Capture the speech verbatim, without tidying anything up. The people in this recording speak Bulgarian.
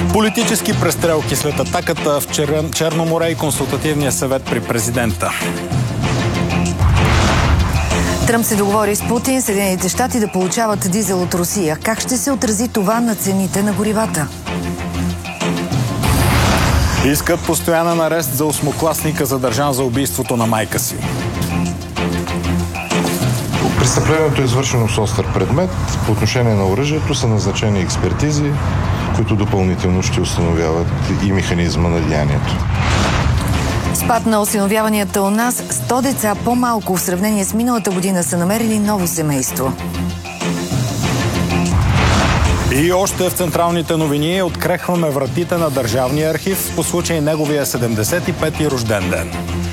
Политически престрелки след атаката в Чер... Черно море и консултативния съвет при президента. Тръмп се договори с Путин Съединените щати да получават дизел от Русия. Как ще се отрази това на цените на горивата? Искат постоянен арест за осмокласника, задържан за убийството на майка си. Престъплението е извършено с остър предмет. По отношение на оръжието са назначени експертизи, които допълнително ще установяват и механизма на деянието. Спад на осиновяванията у нас. сто деца по-малко в сравнение с миналата година са намерили ново семейство. И още в централните новини открехваме вратите на Държавния архив по случай неговия седемдесет и пети рожден ден.